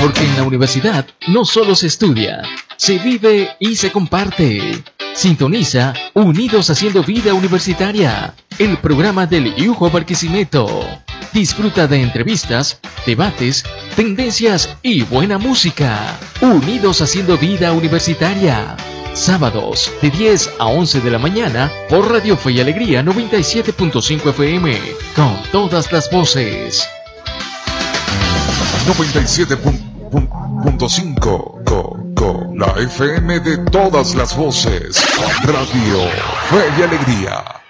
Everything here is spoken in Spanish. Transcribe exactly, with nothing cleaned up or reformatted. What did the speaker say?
Porque en la universidad no solo se estudia, se vive y se comparte. Sintoniza Unidos Haciendo Vida Universitaria, el programa del Yujo Barquisimeto. Disfruta de entrevistas, debates, tendencias y buena música. Unidos Haciendo Vida Universitaria. Sábados de diez a once de la mañana por Radio Fe y Alegría noventa y siete punto cinco F M, con todas las voces. noventa y siete punto cinco, co, co, la F M de todas las voces. Radio Fe y Alegría.